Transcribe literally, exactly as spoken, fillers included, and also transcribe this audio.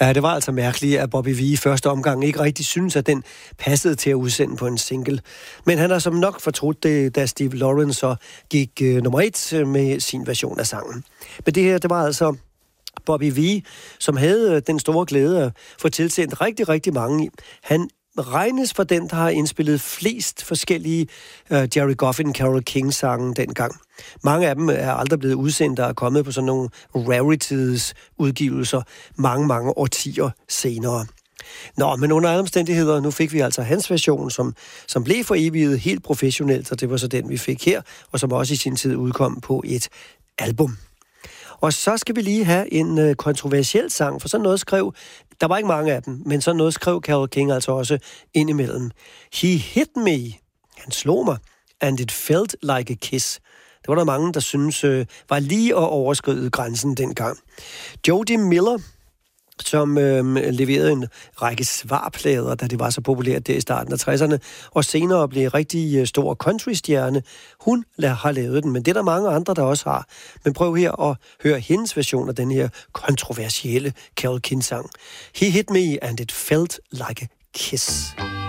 Ja, det var altså mærkeligt, at Bobby Vee i første omgang ikke rigtig synes, at den passede til at udsende på en single. Men han har som nok fortrudt det, da Steve Lawrence så gik øh, nummer et med sin version af sangen. Men det her, det var altså Bobby Vee, som havde den store glæde at få tilsendt rigtig, rigtig mange. Han regnes for den, der har indspillet flest forskellige uh, Jerry Goffin, Carole King-sange dengang. Mange af dem er aldrig blevet udsendt og er kommet på sådan nogle rarities-udgivelser mange, mange årtier senere. Nå, men under alle omstændigheder, nu fik vi altså hans version, som, som blev for evigt helt professionelt, og det var så den, vi fik her, og som også i sin tid udkom på et album. Og så skal vi lige have en øh, kontroversiel sang, for sådan noget skrev, der var ikke mange af dem, men sådan noget skrev Carole King altså også indimellem. He hit me, han slog mig, and it felt like a kiss. Det var der mange, der synes øh, var lige at overskride grænsen dengang. Jody Miller, som øh, leverede en række svarplader, da det var så populært der i starten af tresserne, og senere blev rigtig øh, stor countrystjerne. Hun har lavet den, men det er der mange andre, der også har. Men prøv her at høre hendes version af den her kontroversielle Carole King-sang. He hit me, and it felt like a kiss.